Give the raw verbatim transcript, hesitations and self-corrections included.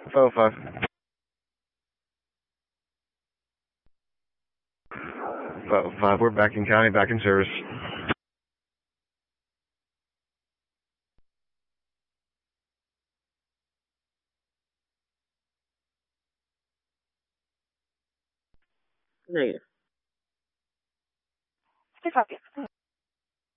five oh five. five oh five, we're back in county, back in service. Negative. Stay focused.